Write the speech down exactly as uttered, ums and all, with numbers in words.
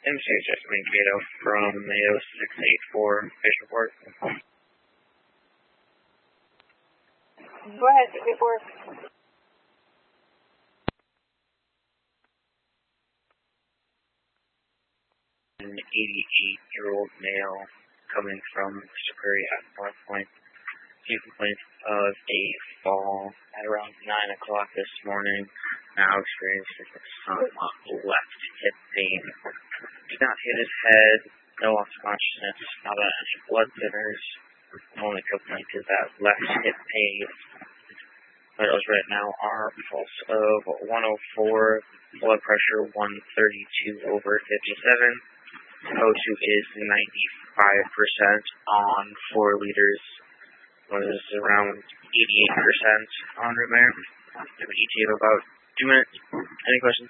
M C Adjustment Gato from Mayo six eight four, Fish Report. Go ahead, six eight four. An eighty-eight-year-old male coming from Superior at North Point. He complained of a fall at around nine o'clock this morning. Now experiencing some left hip pain. Did not hit his head, no loss of consciousness, not on any blood thinners. Only complaint is that left hip pain. Vitals right now are pulse of one oh four, blood pressure one thirty-two over fifty-seven. O two is ninety-five percent on four liters. Was around eighty-eight percent on room air. Have an E T of about two minutes. Any questions?